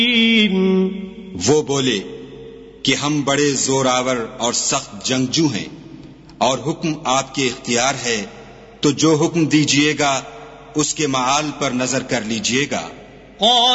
वो बोले कि हम बड़े जोरावर और सख्त जंगजू हैं और हुक्म आपके इख्तियार है, तो जो हुक्म दीजिएगा उसके माल पर नजर कर लीजिएगा।